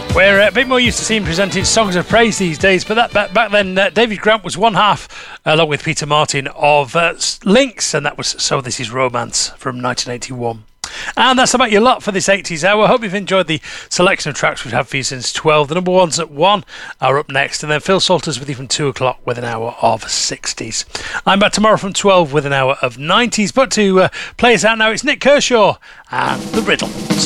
We're a bit more used to seeing presenting songs of praise these days, but back then, David Grant was one half, along with Peter Martin, of Lynx, and that was So This Is Romance from 1981. And that's about your lot for this 80s hour. I hope you've enjoyed the selection of tracks we've had for you since 12. The number ones at 1 are up next, and then Phil Salters with you from 2 o'clock with an hour of 60s. I'm back tomorrow from 12 with an hour of 90s, but to play us out now, it's Nick Kershaw and The Riddle. So